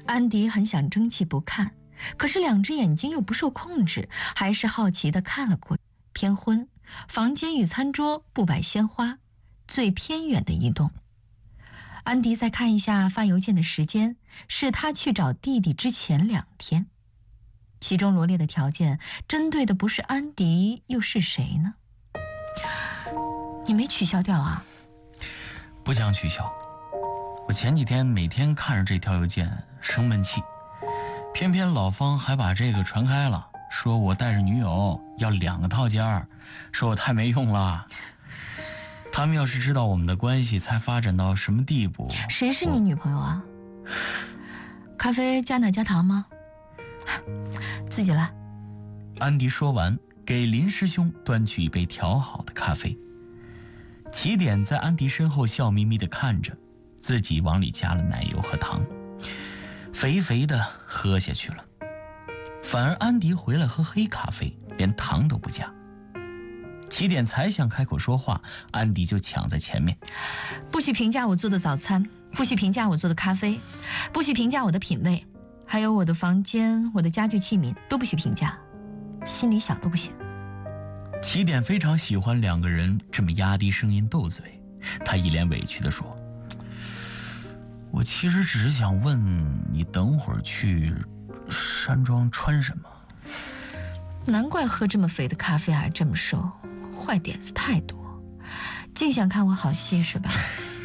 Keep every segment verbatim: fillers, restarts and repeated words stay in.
安迪很想睁气不看，可是两只眼睛又不受控制，还是好奇地看了过去。偏昏，房间与餐桌不摆鲜花，最偏远的一栋。安迪再看一下发邮件的时间，是他去找弟弟之前两天。其中罗列的条件，针对的不是安迪又是谁呢？你没取消掉啊？ 不想取消。我前几天每天看着这条邮件生闷气，偏偏老方还把这个传开了，说我带着女友要两个套间，说我太没用了。他们要是知道我们的关系才发展到什么地步。 谁是你女朋友啊？咖啡加奶加糖吗？自己来。 安迪说完，给林师兄端去一杯调好的咖啡。起点在安迪身后笑眯眯地看着，自己往里加了奶油和糖，肥肥的喝下去了。反而安迪回来喝黑咖啡，连糖都不加。起点才想开口说话，安迪就抢在前面。 不许评价我做的早餐，不许评价我做的咖啡，不许评价我的品味，还有我的房间、我的家具器皿都不许评价，心里想都不行。 起点非常喜欢两个人这么压低声音斗嘴，他一脸委屈地说：我其实只是想问你等会儿去山庄穿什么。 难怪喝这么肥的咖啡还这么瘦，坏点子太多，净想看我好戏是吧？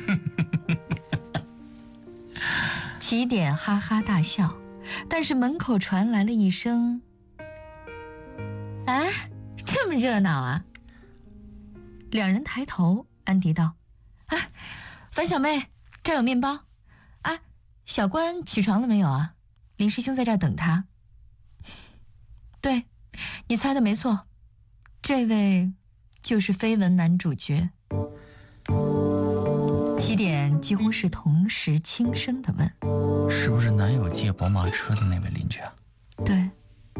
起点哈哈大笑，但是门口传来了一声：哎，这么热闹啊！两人抬头，安迪道：啊，樊小妹，这儿有面包。啊，小关起床了没有啊？林师兄在这儿等他。对，你猜的没错，这位就是绯闻男主角。起点几乎是同时轻声地问： 是不是男友借宝马车的那位邻居啊？ 对。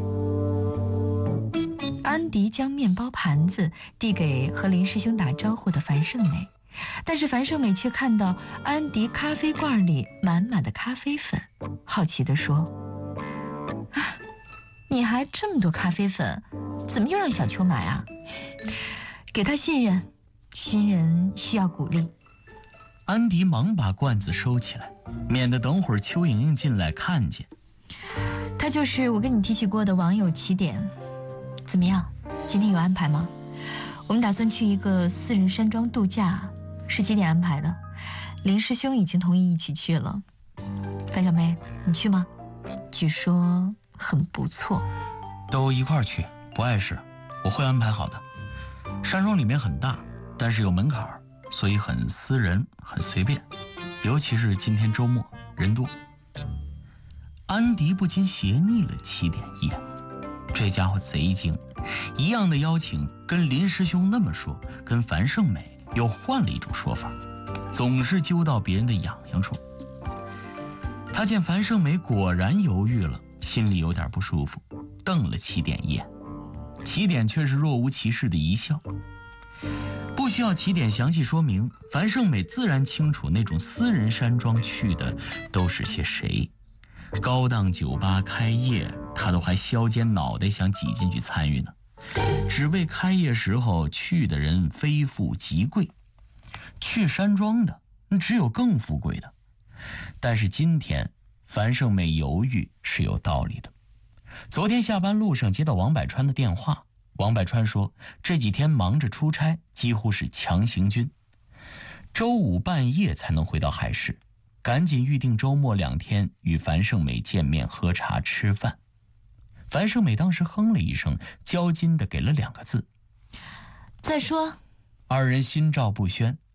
安迪将面包盘子递给和林师兄打招呼的樊胜美，但是樊胜美却看到安迪咖啡罐里满满的咖啡粉，好奇地说：啊，你还这么多咖啡粉，怎么又让小秋买啊？给他信任，新人需要鼓励。 安迪忙把罐子收起来，免得等会儿邱莹莹进来看见。 他就是我跟你提起过的网友起点。怎么样，今天有安排吗？我们打算去一个私人山庄度假，是起点安排的，林师兄已经同意一起去了。樊小妹，你去吗？据说很不错。 都一块儿去，不碍事，我会安排好的。山庄里面很大，但是有门槛，所以很私人，很随便，尤其是今天周末人多。安迪不禁斜睨了起点一眼，这家伙贼精，一样的邀请跟林师兄那么说，跟樊胜美又换了一种说法，总是揪到别人的痒痒处。他见樊胜美果然犹豫了，心里有点不舒服，瞪了起点一眼。起点却是若无其事的一笑。不需要起点详细说明，樊胜美自然清楚那种私人山庄去的都是些谁。高档酒吧开业，他都还削尖脑袋想挤进去参与呢，只为开业时候去的人非富即贵。去山庄的只有更富贵的。但是今天樊胜美犹豫是有道理的。昨天下班路上接到王百川的电话，王百川说这几天忙着出差，几乎是强行军，周五半夜才能回到海市，赶紧预定周末两天与樊胜美见面喝茶吃饭。樊胜美当时哼了一声，焦金的给了两个字： 再说。 二人心照不宣，